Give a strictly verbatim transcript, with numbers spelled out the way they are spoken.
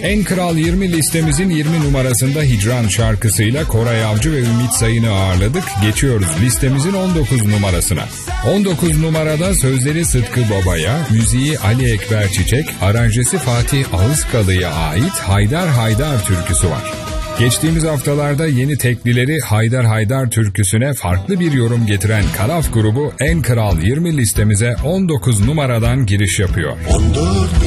En Kral yirmi listemizin yirmi numarasında Hicran şarkısıyla Koray Avcı ve Ümit Sayın'ı ağırladık. Geçiyoruz listemizin on dokuz numarasına. on dokuz numarada sözleri Sıtkı Baba'ya, müziği Ali Ekber Çiçek, aranjesi Fatih Ağızkalı'ya ait Haydar Haydar türküsü var. Geçtiğimiz haftalarda yeni teklileri Haydar Haydar türküsüne farklı bir yorum getiren Karaf grubu En Kral yirmi listemize on dokuz numaradan giriş yapıyor. on dört